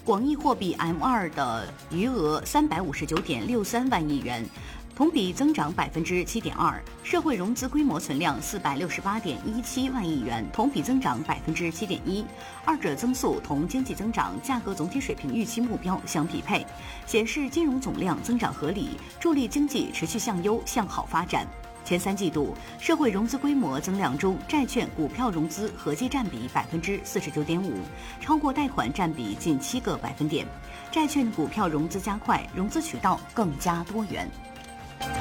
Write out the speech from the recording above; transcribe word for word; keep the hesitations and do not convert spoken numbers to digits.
广义货币 M 二 的余额三百五十九点六三万亿元，同比增长百分之七点二；社会融资规模存量四百六十八点一七万亿元，同比增长百分之七点一。二者增速同经济增长价格总体水平预期目标相匹配，显示金融总量增长合理，助力经济持续向优向好发展。前三季度社会融资规模增量中，债券、股票融资合计占比百分之四十九点五，超过贷款占比近七个百分点。债券、股票融资加快，融资渠道更加多元。